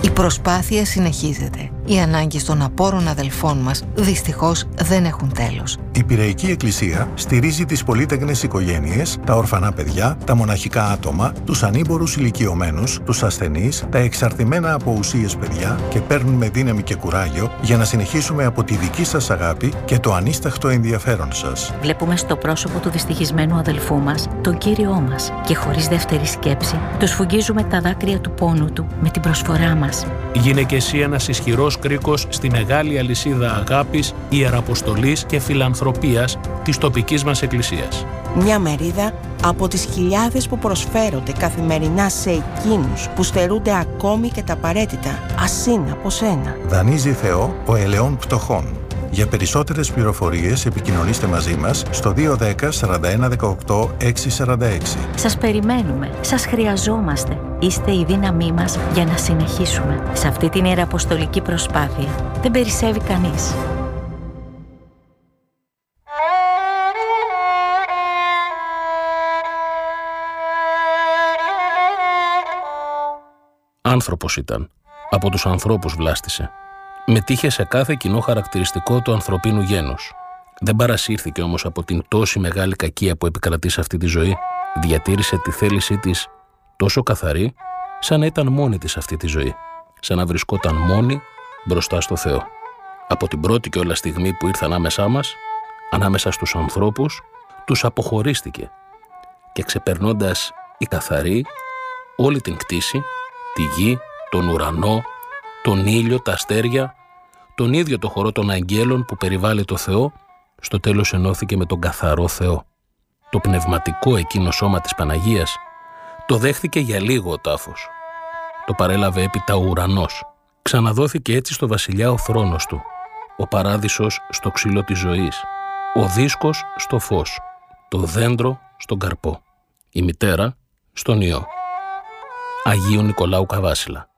Η προσπάθεια συνεχίζεται. Οι ανάγκες των απόρων αδελφών μας δυστυχώς δεν έχουν τέλος. Η Πειραϊκή Εκκλησία στηρίζει τις πολύτεκνες οικογένειες, τα ορφανά παιδιά, τα μοναχικά άτομα, τους ανήμπορους ηλικιωμένους, τους ασθενείς, τα εξαρτημένα από ουσίες παιδιά και παίρνουμε δύναμη και κουράγιο για να συνεχίσουμε από τη δική σας αγάπη και το ανίσταχτο ενδιαφέρον σας. Βλέπουμε στο πρόσωπο του δυστυχισμένου αδελφού μας τον Κύριό μας και χωρίς δεύτερη σκέψη του σφουγγίζουμε τα δάκρυα του πόνου του με την προσφορά μας. Γίνε και εσύ ένας ισχυρός κρίκος στη μεγάλη αλυσίδα αγάπης, ιεραποστολής και φιλανθρωπίας της τοπικής μας εκκλησίας. Μια μερίδα από τις χιλιάδες που προσφέρονται καθημερινά σε εκείνους που στερούνται ακόμη και τα απαραίτητα, ας είναι από σένα. Δανείζει Θεό ο ελαιών πτωχών. Για περισσότερες πληροφορίες επικοινωνήστε μαζί μας στο 210 41 18 646. Σας περιμένουμε, σας χρειαζόμαστε. Είστε η δύναμή μας για να συνεχίσουμε. Σε αυτή την ιεραποστολική προσπάθεια δεν περισσεύει κανείς. Άνθρωπος ήταν. Από τους ανθρώπους βλάστησε. Μετήχε σε κάθε κοινό χαρακτηριστικό του ανθρωπίνου γένους. Δεν παρασύρθηκε όμως από την τόση μεγάλη κακία που επικρατεί σε αυτή τη ζωή. Διατήρησε τη θέλησή της τόσο καθαρή, σαν να ήταν μόνη της αυτή τη ζωή. Σαν να βρισκόταν μόνη μπροστά στο Θεό. Από την πρώτη και όλα στιγμή που ήρθε ανάμεσά μας, ανάμεσα στους ανθρώπους, τους αποχωρίστηκε. Και ξεπερνώντας η καθαρή όλη την κτήση, τη γη, τον ουρανό, τον ήλιο, τα αστέρια, τον ίδιο το χορό των αγγέλων που περιβάλλει το Θεό, στο τέλος ενώθηκε με τον καθαρό Θεό. Το πνευματικό εκείνο σώμα της Παναγίας το δέχθηκε για λίγο ο τάφος. Το παρέλαβε έπειτα ο ουρανός. Ξαναδόθηκε έτσι στο βασιλιά ο θρόνος του, ο παράδεισος στο ξύλο της ζωής, ο δίσκος στο φως, το δέντρο στον καρπό, η μητέρα στον ιό. Αγίου Νικολάου Καβάσιλα.